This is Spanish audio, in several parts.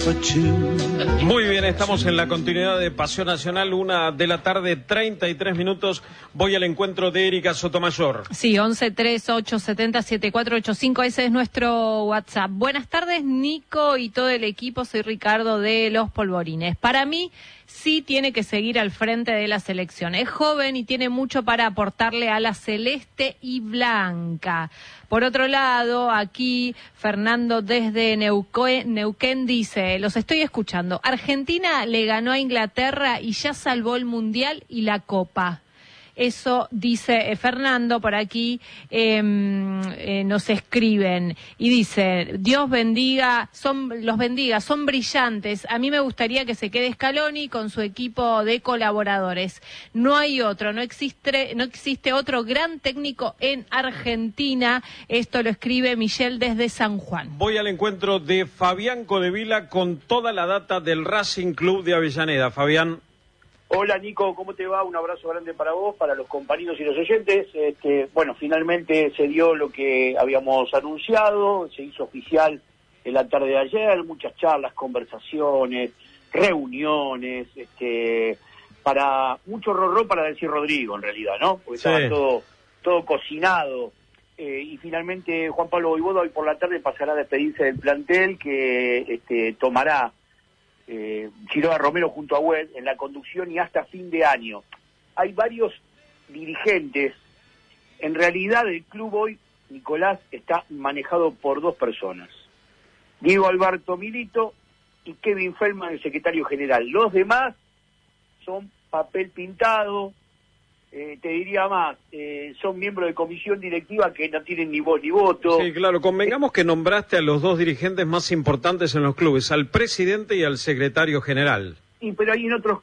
Muy bien, estamos en la continuidad de Pasión Nacional, 1:33 PM. Voy al encuentro de Erika Sotomayor. Sí, 1138707485, ese es nuestro WhatsApp. Buenas tardes, Nico y todo el equipo, soy Ricardo de Los Polvorines. Para mí, sí tiene que seguir al frente de la selección. Es joven y tiene mucho para aportarle a la celeste y blanca. Por otro lado, aquí Fernando desde Neuquén dice, los estoy escuchando, Argentina le ganó a Inglaterra y ya salvó el Mundial y la Copa. Eso dice Fernando por aquí, nos escriben y dice, Dios bendiga, los bendiga, son brillantes. A mí me gustaría que se quede Scaloni con su equipo de colaboradores. No hay otro, no existe otro gran técnico en Argentina. Esto lo escribe Michelle desde San Juan. Voy al encuentro de Fabián Codevila con toda la data del Racing Club de Avellaneda. Fabián. Hola Nico, ¿cómo te va? Un abrazo grande para vos, para los compañeros y los oyentes. Bueno, finalmente se dio lo que habíamos anunciado, se hizo oficial en la tarde de ayer, muchas charlas, conversaciones, reuniones, para mucho rorró para decir Rodrigo en realidad, ¿no? Porque sí, estaba todo cocinado. Y finalmente Juan Pablo Vojvoda hoy por la tarde pasará a despedirse del plantel que tomará Quiroga Romero junto a Wed en la conducción y hasta fin de año. Hay varios dirigentes. En realidad el club hoy, Nicolás, está manejado por dos personas. Diego Alberto Milito y Kevin Feldman, el secretario general. Los demás son papel pintado, te diría más, son miembros de comisión directiva que no tienen ni voz ni voto. Sí, claro, convengamos que nombraste a los dos dirigentes más importantes en los clubes, al presidente y al secretario general. Sí, pero hay en otras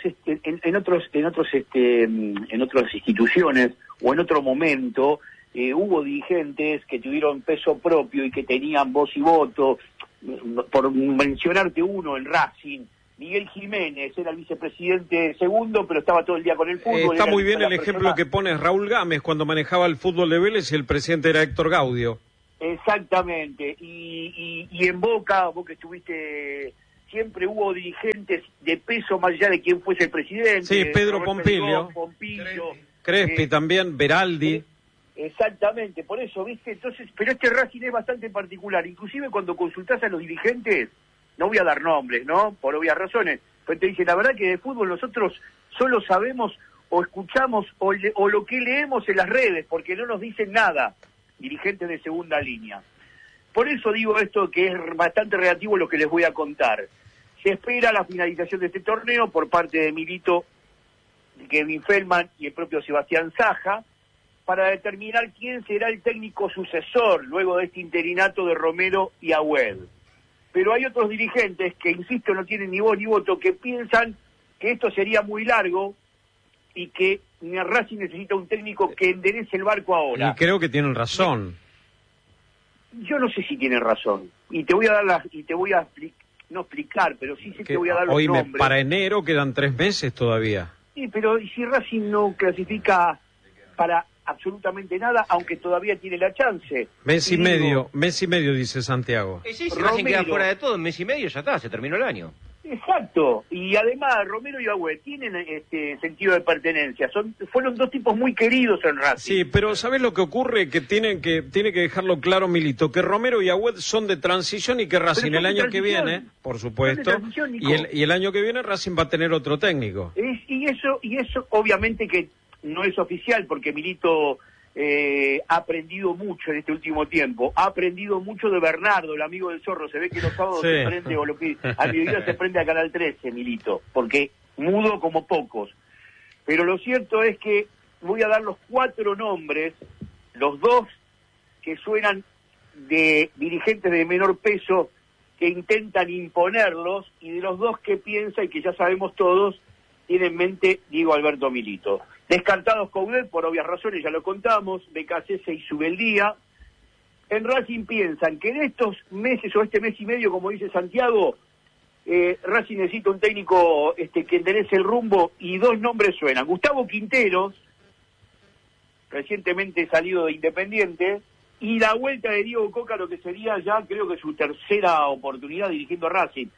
instituciones o en otro momento hubo dirigentes que tuvieron peso propio y que tenían voz y voto. Por mencionarte uno, en Racing, Miguel Jiménez era el vicepresidente segundo, pero estaba todo el día con el fútbol. Está muy bien el ejemplo que pones, Raúl Gámez, cuando manejaba el fútbol de Vélez y el presidente era Héctor Gaudio. Exactamente, y en Boca, vos que estuviste, siempre hubo dirigentes de peso más allá de quién fuese el presidente. Sí, Pedro Pompilio, Crespi también, Beraldi. Exactamente, por eso, ¿viste? Entonces, pero este Racing es bastante particular, inclusive cuando consultás a los dirigentes, no voy a dar nombres, ¿no? Por obvias razones, pero te dicen, la verdad que de fútbol nosotros solo sabemos o escuchamos o lo que leemos en las redes, porque no nos dicen nada, dirigentes de segunda línea. Por eso digo esto, que es bastante relativo lo que les voy a contar. Se espera la finalización de este torneo por parte de Milito, Kevin Feldman y el propio Sebastián Saja, para determinar quién será el técnico sucesor luego de este interinato de Romero y Agüed. Pero hay otros dirigentes que, insisto, no tienen ni voz ni voto, que piensan que esto sería muy largo y que Racing necesita un técnico que enderece el barco ahora. Y creo que tienen razón. Yo no sé si tienen razón. Y te voy a dar no explicar, pero sí te voy a dar los nombres. Para enero quedan 3 meses todavía. Sí, pero ¿y si Racing no clasifica para absolutamente nada, aunque todavía tiene la chance? Mes y medio, dice Santiago. Sí, si Racing queda fuera de todo, en mes y medio ya está, se terminó el año. Exacto, y además Romero y Agüed tienen sentido de pertenencia, fueron dos tipos muy queridos en Racing. Sí, pero ¿sabés lo que ocurre? Que tiene que dejarlo claro Milito, que Romero y Agüed son de transición y que Racing el año que viene, por supuesto, y el año que viene Racing va a tener otro técnico. Y eso obviamente que no es oficial, porque Milito ha aprendido mucho en este último tiempo, ha aprendido mucho de Bernardo, el amigo del Zorro. Se ve que los sábados se prende, o lo que al mediodía se prende a Canal 13, Milito, porque mudo como pocos. Pero lo cierto es que voy a dar los 4 nombres, los 2 que suenan de dirigentes de menor peso que intentan imponerlos, y de los 2 que piensa y que ya sabemos todos, tiene en mente Diego Alberto Milito. Descartados Coudet, por obvias razones, ya lo contamos, BKC y Subeldía. En Racing piensan que en estos meses o este mes y medio, como dice Santiago, Racing necesita un técnico que enderece el rumbo, y 2 nombres suenan. Gustavo Quinteros, recientemente salido de Independiente, y la vuelta de Diego Coca, lo que sería ya creo que su tercera oportunidad dirigiendo a Racing.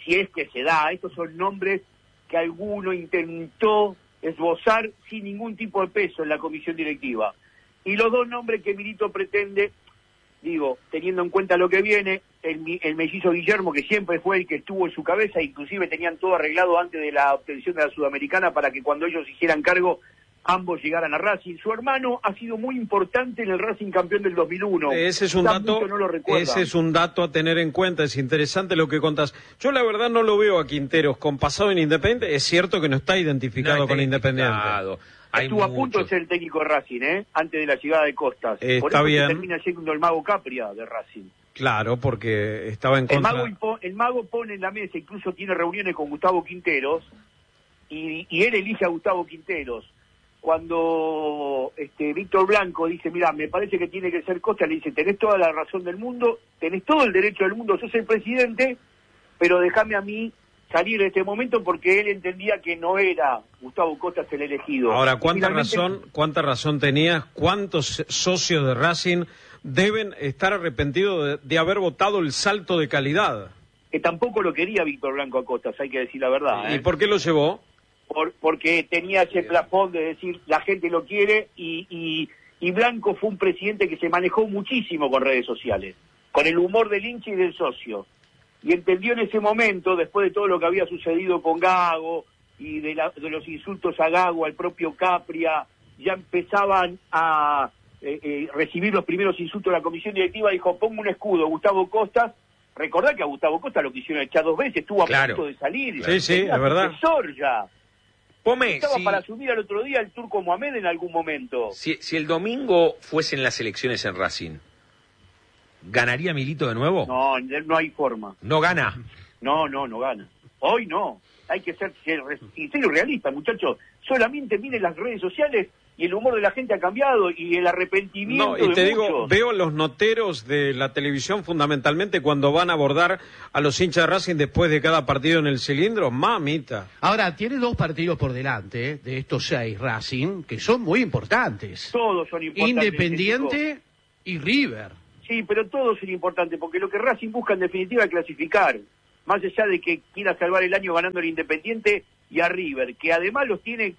si es que se da. Estos son nombres que alguno intentó esbozar sin ningún tipo de peso en la comisión directiva. Y los dos nombres que Milito pretende, digo, teniendo en cuenta lo que viene, el mellizo Guillermo, que siempre fue el que estuvo en su cabeza, inclusive tenían todo arreglado antes de la obtención de la Sudamericana para que cuando ellos hicieran cargo, ambos llegaran a Racing. Su hermano ha sido muy importante en el Racing campeón del 2001. Ese es un dato a tener en cuenta, es interesante lo que contás. Yo la verdad no lo veo a Quinteros con pasado en Independiente, es cierto que no está identificado con Independiente. Estuvo a punto de ser el técnico de Racing, antes de la llegada de Costas. Por eso bien. Termina siendo el mago Capria de Racing. Claro, porque estaba en contra. El mago pone en la mesa, incluso tiene reuniones con Gustavo Quinteros, y él elige a Gustavo Quinteros. Cuando Víctor Blanco dice, mira, me parece que tiene que ser Costa, le dice, tenés toda la razón del mundo, tenés todo el derecho del mundo, sos el presidente, pero déjame a mí salir de este momento, porque él entendía que no era Gustavo Costas el elegido. Ahora, ¿cuánta razón tenías? ¿Cuántos socios de Racing deben estar arrepentidos de haber votado el salto de calidad? Que tampoco lo quería Víctor Blanco a Costas, hay que decir la verdad. ¿Y por qué lo llevó? Porque tenía ese plafón de decir, la gente lo quiere, y Blanco fue un presidente que se manejó muchísimo con redes sociales, con el humor del hincha y del socio. Y entendió en ese momento, después de todo lo que había sucedido con Gago, y de los insultos a Gago, al propio Capria, ya empezaban a recibir los primeros insultos de la comisión directiva, dijo, pongo un escudo, Gustavo Costas. Recordá que a Gustavo Costas lo quisieron echar 2 veces, estuvo a punto de salir. Sí, es verdad. Ya. Estaba para subir al otro día el Turco Mohamed en algún momento. Si el domingo fuesen las elecciones en Racing, ¿ganaría Milito de nuevo? No hay forma. ¿No gana? No gana. Hoy no. Hay que ser sincero y realista, muchachos. Solamente miren las redes sociales y el humor de la gente ha cambiado y el arrepentimiento de muchos. Digo, veo los noteros de la televisión fundamentalmente cuando van a abordar a los hinchas de Racing después de cada partido en el cilindro, mamita. Ahora, tiene 2 partidos por delante de estos 6 Racing, que son muy importantes. Todos son importantes. Independiente y River. Sí, pero todos son importantes, porque lo que Racing busca en definitiva es clasificar. Más allá de que quiera salvar el año ganando el Independiente y a River, que además los tiene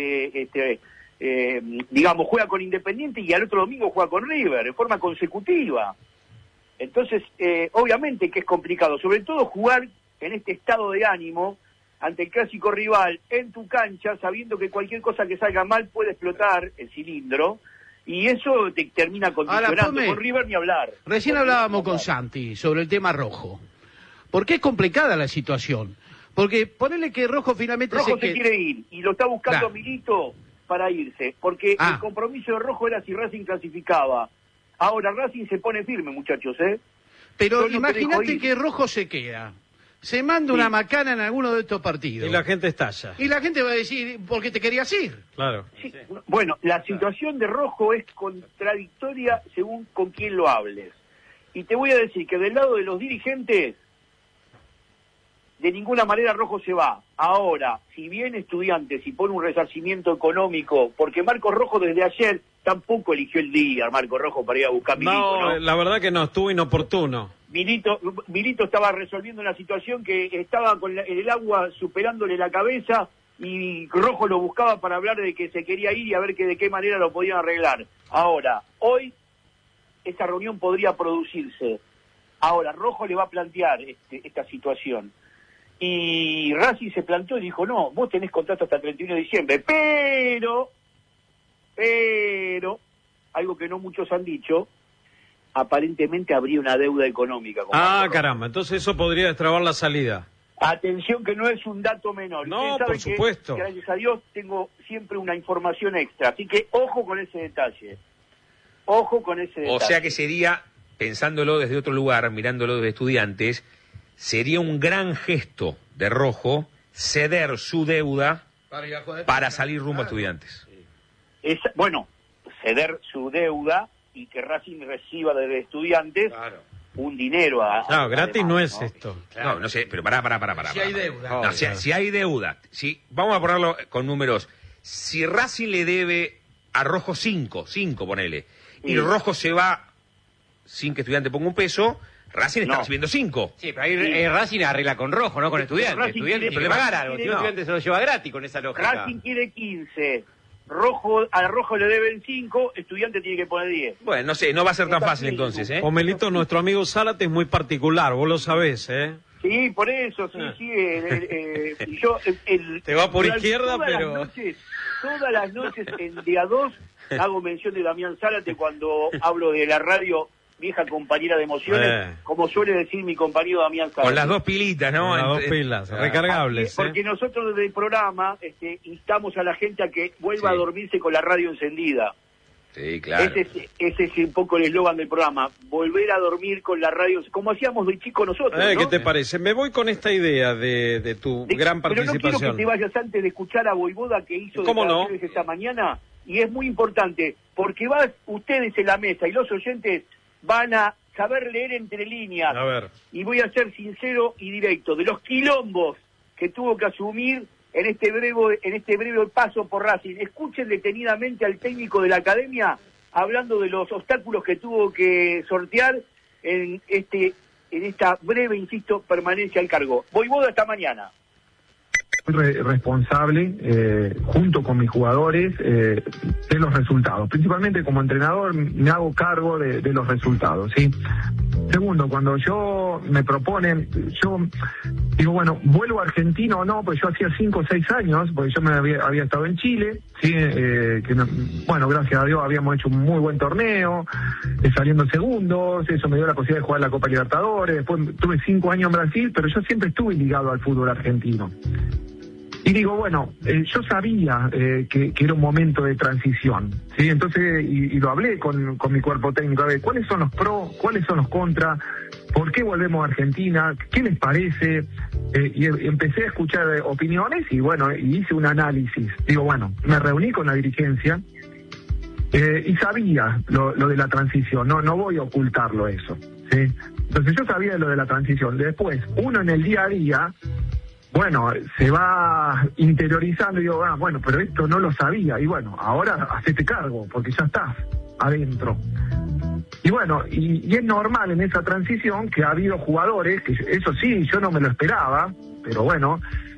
juega con Independiente y al otro domingo juega con River en forma consecutiva. Entonces, obviamente que es complicado, sobre todo jugar en este estado de ánimo ante el clásico rival en tu cancha, sabiendo que cualquier cosa que salga mal puede explotar el cilindro, y eso te termina condicionando. Ahora, con River ni hablar. Recién hablábamos con Santi sobre el tema Rojo. ¿Por qué es complicada la situación? Porque ponele que Rojo finalmente se quiere ir y lo está buscando Milito para irse, porque el compromiso de Rojo era si Racing clasificaba. Ahora Racing se pone firme, muchachos, Pero imagínate que Rojo se queda, se manda una macana en alguno de estos partidos. Y la gente estalla. Y la gente va a decir, ¿por qué te querías ir? Claro. Sí. Bueno, la situación de Rojo es contradictoria según con quién lo hables. Y te voy a decir que del lado de los dirigentes, de ninguna manera Rojo se va. Ahora, si viene Estudiantes y pone un resarcimiento económico, porque Marcos Rojo desde ayer tampoco eligió el día, Marcos Rojo, para ir a buscar a Milito, ¿no? La verdad que no, estuvo inoportuno. Milito estaba resolviendo una situación que estaba con el agua superándole la cabeza, y Rojo lo buscaba para hablar de que se quería ir y a ver de qué manera lo podían arreglar. Ahora, hoy esa reunión podría producirse. Ahora, Rojo le va a plantear esta situación. Y Racing se plantó y dijo, no, vos tenés contrato hasta el 31 de diciembre, pero, algo que no muchos han dicho, aparentemente habría una deuda económica. Caramba, entonces eso podría destrabar la salida. Atención, que no es un dato menor. No, por supuesto. Gracias a Dios tengo siempre una información extra, así que ojo con ese detalle. O sea que sería, pensándolo desde otro lugar, mirándolo desde Estudiantes, sería un gran gesto de Rojo ceder su deuda para salir rumbo a Estudiantes. Ceder su deuda y que Racing reciba desde Estudiantes un dinero. Gratis no es esto. Claro. No sé, pero pará. Si hay deuda. Si hay deuda, vamos a ponerlo con números. Si Racing le debe a Rojo 5 ponele, y Rojo se va sin que Estudiante ponga un peso, Racing está recibiendo 5. Sí, pero ahí Racing arregla con Rojo, no con Estudiantes. Estudiantes tiene que pagar algo. Estudiantes se lo lleva gratis con esa lógica. Racing quiere 15. A Rojo le deben 5, Estudiante tiene que poner 10. Bueno, no sé, no va a ser tan fácil entonces, ¿eh? Omelito, nuestro amigo Zárate es muy particular, vos lo sabés, ¿eh? Sí, por eso, sí. Te va por izquierda, pero... Todas las noches, en día 2, hago mención de Damián Zárate cuando hablo de la radio, vieja compañera de emociones, como suele decir mi compañero Damián Zárate. Con las 2 pilitas, ¿no? Con las 2 pilas, recargables. Porque nosotros desde el programa instamos a la gente a que vuelva a dormirse con la radio encendida. Sí, claro. Ese es un poco el eslogan del programa, volver a dormir con la radio, como hacíamos de chico nosotros, ¿no? ¿Qué te parece? Me voy con esta idea de tu gran participación. Pero no quiero que te vayas antes de escuchar a Voivoda que hizo declaraciones esta mañana, y es muy importante, porque ustedes en la mesa y los oyentes van a saber leer entre líneas, y voy a ser sincero y directo, de los quilombos que tuvo que asumir en este breve paso por Racing. Escuchen detenidamente al técnico de la academia hablando de los obstáculos que tuvo que sortear en esta breve, insisto, permanencia al cargo. Voivoda esta mañana. Responsable, junto con mis jugadores, de los resultados. Principalmente como entrenador me hago cargo de los resultados, ¿sí? Segundo, cuando me proponen, yo digo, bueno, ¿vuelvo a Argentina o no? Pues yo hacía 5 o 6 años, porque yo había estado en Chile, ¿sí? Gracias a Dios habíamos hecho un muy buen torneo, saliendo segundos, eso me dio la posibilidad de jugar la Copa Libertadores, después tuve 5 años en Brasil, pero yo siempre estuve ligado al fútbol argentino. Y digo, bueno, yo sabía que era un momento de transición, ¿sí? Entonces, y lo hablé con mi cuerpo técnico, a ver, ¿cuáles son los pros, cuáles son los contras? ¿Por qué volvemos a Argentina? ¿Qué les parece? Y empecé a escuchar opiniones y hice un análisis. Digo, bueno, me reuní con la dirigencia y sabía lo de la transición, no voy a ocultarlo eso, ¿sí? Entonces yo sabía lo de la transición. Después, uno en el día a día, se va interiorizando y digo, pero esto no lo sabía. Y ahora hacete cargo, porque ya estás adentro. Y es normal en esa transición que ha habido jugadores, que eso sí, yo no me lo esperaba, pero